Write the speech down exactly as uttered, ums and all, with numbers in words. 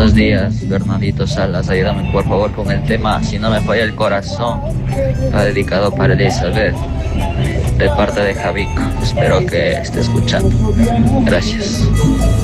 Buenos días, Bernardito Salas. Ayúdame por favor con el tema Si no me falla el corazón. Va dedicado para Elizabeth, de parte de Javico. Espero que esté escuchando. Gracias.